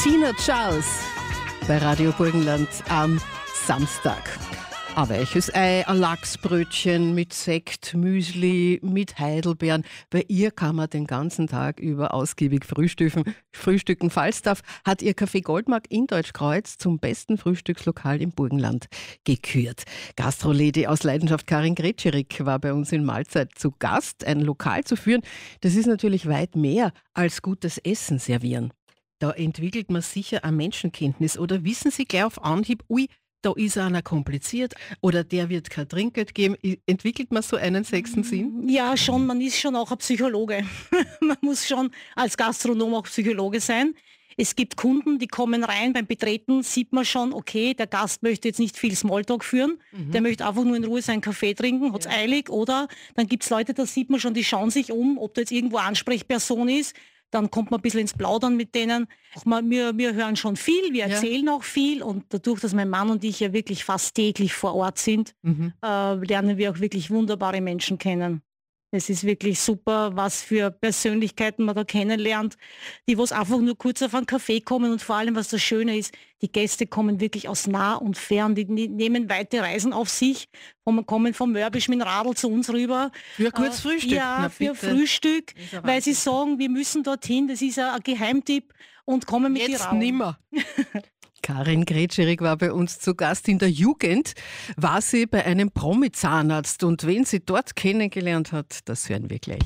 Tina Charles bei Radio Burgenland am Samstag. Ein weiches Ei, ein Lachsbrötchen mit Sekt, Müsli, mit Heidelbeeren. Bei ihr kann man den ganzen Tag über ausgiebig frühstücken. Falstaff hat ihr Café Goldmark in Deutschkreuz zum besten Frühstückslokal im Burgenland gekürt. Gastrolady aus Leidenschaft Karin Gretschirik war bei uns in Mahlzeit zu Gast. Ein Lokal zu führen, das ist natürlich weit mehr als gutes Essen servieren. Da entwickelt man sicher eine Menschenkenntnis. Oder wissen Sie gleich auf Anhieb, ui, da ist einer kompliziert oder der wird kein Trinkgeld geben. Entwickelt man so einen sechsten Sinn? Ja, schon. Man ist schon auch ein Psychologe. Man muss schon als Gastronom auch Psychologe sein. Es gibt Kunden, die kommen rein, beim Betreten sieht man schon, okay, der Gast möchte jetzt nicht viel Smalltalk führen, der möchte einfach nur in Ruhe seinen Kaffee trinken, hat's eilig. Oder dann gibt es Leute, da sieht man schon, die schauen sich um, ob da jetzt irgendwo Ansprechperson ist. Dann kommt man ein bisschen ins Plaudern mit denen. Wir hören schon viel, wir erzählen auch viel und dadurch, dass mein Mann und ich ja wirklich fast täglich vor Ort sind, lernen wir auch wirklich wunderbare Menschen kennen. Es ist wirklich super, was für Persönlichkeiten man da kennenlernt, die was einfach nur kurz auf einen Kaffee kommen und vor allem, was das Schöne ist, die Gäste kommen wirklich aus nah und fern, die nehmen weite Reisen auf sich, kommen vom Mörbisch mit dem Radl zu uns rüber. Für kurz Frühstück? Ja, für Frühstück, weil sie sagen, wir müssen dorthin, das ist ein Geheimtipp und kommen mit Jetzt die Raum. nimmer. Karin Gretschirik war bei uns zu Gast. In der Jugend war sie bei einem Promi-Zahnarzt und wen sie dort kennengelernt hat, das hören wir gleich.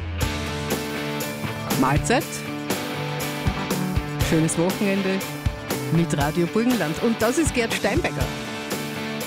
Mahlzeit, schönes Wochenende mit Radio Burgenland und das ist Gerd Steinberger.